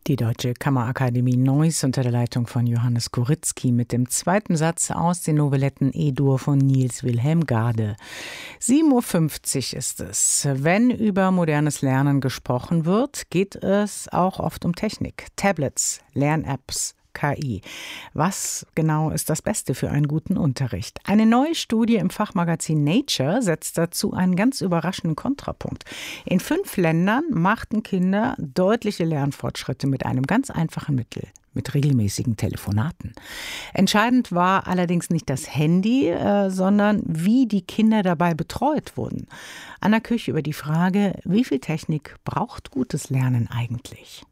Die Deutsche Kammerakademie Neuss unter der Leitung von Johannes Koryzki mit dem zweiten Satz aus den Novelletten E-Dur von Niels Wilhelm Gade. 7:50 Uhr ist es. Wenn über modernes Lernen gesprochen wird, geht es auch oft um Technik, Tablets, Lern-Apps, KI. Was genau ist das Beste für einen guten Unterricht? Eine neue Studie im Fachmagazin Nature setzt dazu einen ganz überraschenden Kontrapunkt. In 5 Ländern machten Kinder deutliche Lernfortschritte mit einem ganz einfachen Mittel, mit regelmäßigen Telefonaten. Entscheidend war allerdings nicht das Handy, sondern wie die Kinder dabei betreut wurden. Anna Küch über die Frage, wie viel Technik braucht gutes Lernen eigentlich?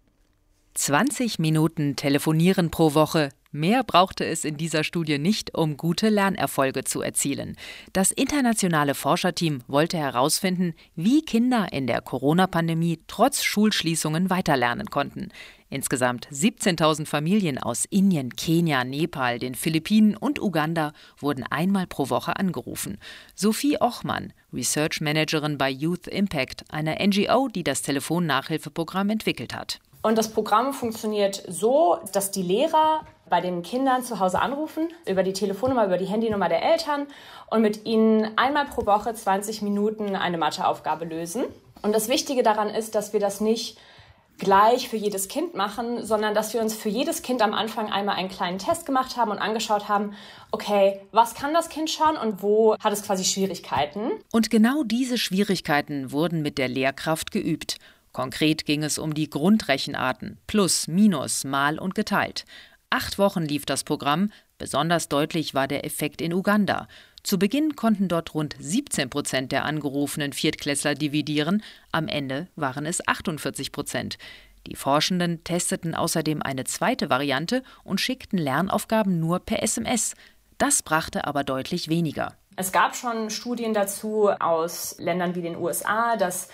20 Minuten telefonieren pro Woche. Mehr brauchte es in dieser Studie nicht, um gute Lernerfolge zu erzielen. Das internationale Forscherteam wollte herausfinden, wie Kinder in der Corona-Pandemie trotz Schulschließungen weiterlernen konnten. Insgesamt 17.000 Familien aus Indien, Kenia, Nepal, den Philippinen und Uganda wurden einmal pro Woche angerufen. Sophie Ochmann, Research Managerin bei Youth Impact, einer NGO, die das Telefonnachhilfeprogramm entwickelt hat. Und das Programm funktioniert so, dass die Lehrer bei den Kindern zu Hause anrufen, über die Telefonnummer, über die Handynummer der Eltern und mit ihnen einmal pro Woche 20 Minuten eine Matheaufgabe lösen. Und das Wichtige daran ist, dass wir das nicht gleich für jedes Kind machen, sondern dass wir uns für jedes Kind am Anfang einmal einen kleinen Test gemacht haben und angeschaut haben, okay, was kann das Kind schon und wo hat es quasi Schwierigkeiten? Und genau diese Schwierigkeiten wurden mit der Lehrkraft geübt. Konkret ging es um die Grundrechenarten, plus, minus, mal und geteilt. 8 Wochen lief das Programm, besonders deutlich war der Effekt in Uganda. Zu Beginn konnten dort rund 17% der angerufenen Viertklässler dividieren, am Ende waren es 48%. Die Forschenden testeten außerdem eine zweite Variante und schickten Lernaufgaben nur per SMS. Das brachte aber deutlich weniger. Es gab schon Studien dazu aus Ländern wie den USA, dass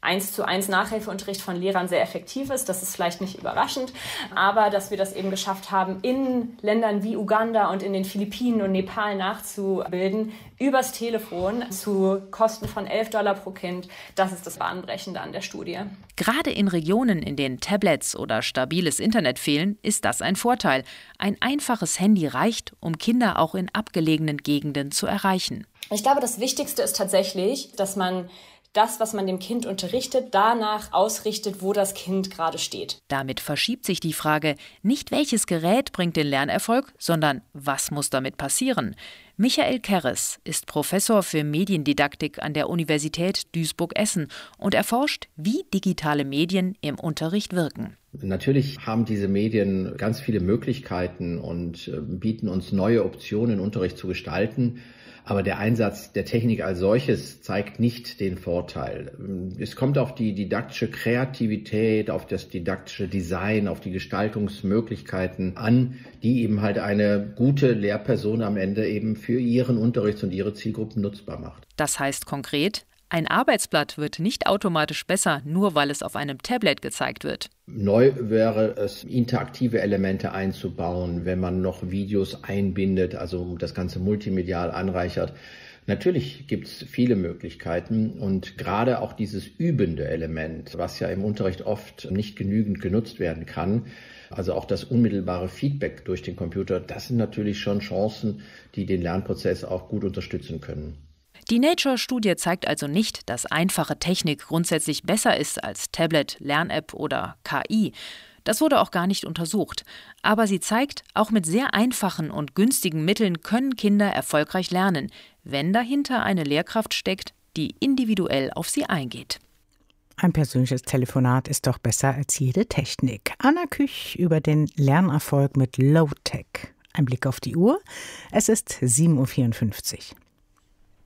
1:1 Nachhilfeunterricht von Lehrern sehr effektiv ist. Das ist vielleicht nicht überraschend, aber dass wir das eben geschafft haben, in Ländern wie Uganda und in den Philippinen und Nepal nachzubilden, übers Telefon zu Kosten von $11 pro Kind, das ist das Bahnbrechende an der Studie. Gerade in Regionen, in denen Tablets oder stabiles Internet fehlen, ist das ein Vorteil. Ein einfaches Handy reicht, um Kinder auch in abgelegenen Gegenden zu erreichen. Ich glaube, das Wichtigste ist tatsächlich, dass man das, was man dem Kind unterrichtet, danach ausrichtet, wo das Kind gerade steht. Damit verschiebt sich die Frage, nicht welches Gerät bringt den Lernerfolg, sondern was muss damit passieren? Michael Keres ist Professor für Mediendidaktik an der Universität Duisburg-Essen und erforscht, wie digitale Medien im Unterricht wirken. Natürlich haben diese Medien ganz viele Möglichkeiten und bieten uns neue Optionen, den Unterricht zu gestalten. Aber der Einsatz der Technik als solches zeigt nicht den Vorteil. Es kommt auf die didaktische Kreativität, auf das didaktische Design, auf die Gestaltungsmöglichkeiten an, die eben halt eine gute Lehrperson am Ende eben für ihren Unterricht und ihre Zielgruppen nutzbar macht. Das heißt konkret, ein Arbeitsblatt wird nicht automatisch besser, nur weil es auf einem Tablet gezeigt wird. Neu wäre es, interaktive Elemente einzubauen, wenn man noch Videos einbindet, also das Ganze multimedial anreichert. Natürlich gibt es viele Möglichkeiten und gerade auch dieses übende Element, was ja im Unterricht oft nicht genügend genutzt werden kann, also auch das unmittelbare Feedback durch den Computer, das sind natürlich schon Chancen, die den Lernprozess auch gut unterstützen können. Die Nature-Studie zeigt also nicht, dass einfache Technik grundsätzlich besser ist als Tablet, Lern-App oder KI. Das wurde auch gar nicht untersucht. Aber sie zeigt, auch mit sehr einfachen und günstigen Mitteln können Kinder erfolgreich lernen, wenn dahinter eine Lehrkraft steckt, die individuell auf sie eingeht. Ein persönliches Telefonat ist doch besser als jede Technik. Anna Küch über den Lernerfolg mit Low-Tech. Ein Blick auf die Uhr. Es ist 7:54 Uhr.